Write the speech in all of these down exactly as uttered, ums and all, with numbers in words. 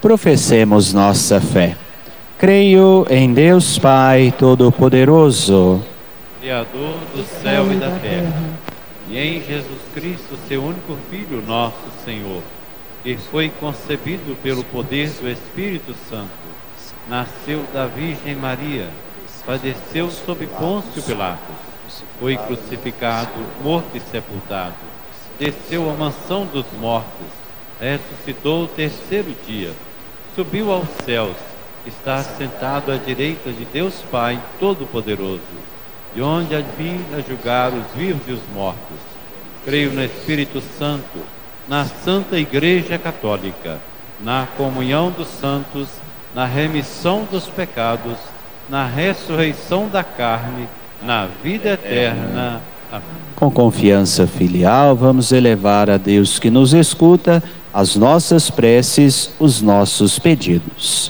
Professemos nossa fé. Creio em Deus Pai Todo-Poderoso, Criador do céu e da terra, e em Jesus Cristo, seu único Filho, nosso Senhor, que foi concebido pelo poder do Espírito Santo, nasceu da Virgem Maria, padeceu sob Pôncio Pilatos, foi crucificado, morto e sepultado, desceu à mansão dos mortos, ressuscitou o terceiro dia, subiu aos céus, está sentado à direita de Deus Pai Todo-Poderoso, de onde há de vir a julgar os vivos e os mortos. Creio no Espírito Santo, na Santa Igreja Católica, na comunhão dos santos, na remissão dos pecados, na ressurreição da carne, na vida eterna. Amém. Com confiança filial, vamos elevar a Deus que nos escuta as nossas preces, os nossos pedidos.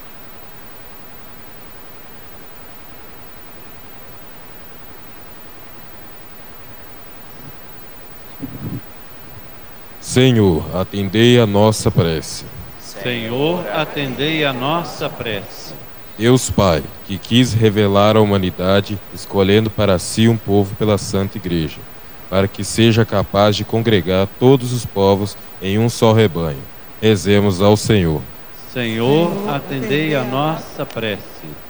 Senhor, atendei a nossa prece. Senhor, atendei a nossa prece. Deus Pai, que quis revelar à humanidade, escolhendo para si um povo pela Santa Igreja, para que seja capaz de congregar todos os povos em um só rebanho. Rezemos ao Senhor. Senhor, atendei a nossa prece.